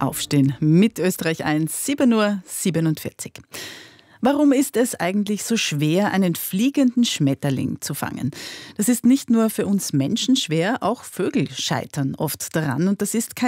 Aufstehen mit Österreich 1, 7:47 Uhr. Warum ist es eigentlich so schwer, einen fliegenden Schmetterling zu fangen? Das ist nicht nur für uns Menschen schwer, auch Vögel scheitern oft daran und das ist kein